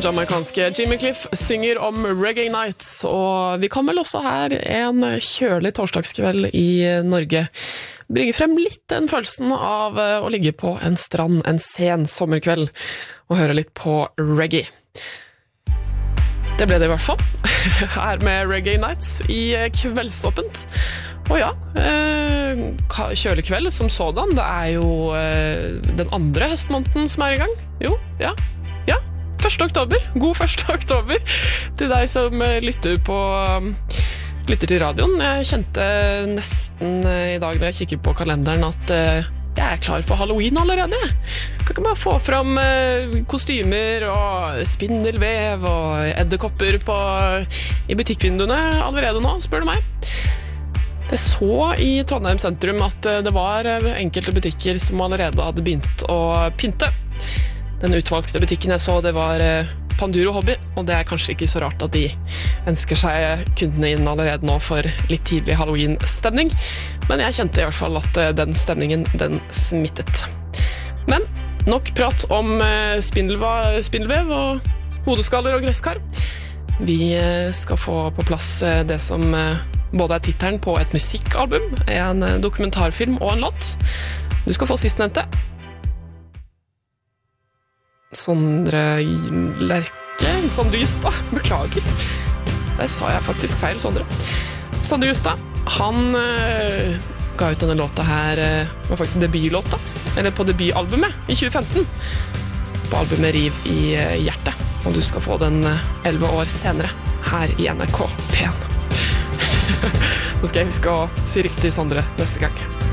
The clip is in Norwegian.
Jamaikanske Jimmy Cliff synger om Reggae Nights, og vi kan vel også her en kjølig torsdagskveld i Norge bringe frem litt den følelsen av å ligge på en strand en sen sommerkveld og høre litt på reggae. Det ble det i hvert fall, her med Reggae Nights i kveldsåpent. Og ja, kjølig kveld som sådan, det er jo den andre høstmåneden som er i gang. Jo, ja. 1. oktober, god 1. oktober til deg som lytter til radioen. Jeg kjente nesten i dag da jeg kikket på kalenderen at jeg er klar for Halloween allerede. Kan ikke bare få fram kostymer og spindelvev og edderkopper i butikkvinduene allerede nå, spør du meg. Jeg så i Trondheim sentrum at det var enkelte butikker som allerede hadde begynt å pynte. Den utvalgte butikken jeg så, det var Panduro Hobby, og det er kanskje ikke så rart at de ønsker seg kundene inn allerede nå for litt tidlig Halloween-stemning, men jeg kjente i hvert fall at den stemningen, den smittet. Men nok prat om spindelvev og hodeskaller og gresskar. Vi skal få på plass det som både er tittelen på et musikkalbum, en dokumentarfilm og en låt. Du skal få sistnevnte. Sondre Justad, beklager. Der sa jeg faktisk feil, Sondre. Sondre Justad, han ga ut denne låta her, var faktisk debutlåta, eller på debutalbumet i 2015, på albumet Riv i hjertet, og du skal få den 11 år senere, her i NRK P1. Nå skal jeg huske å si riktig, Sondre, neste gang.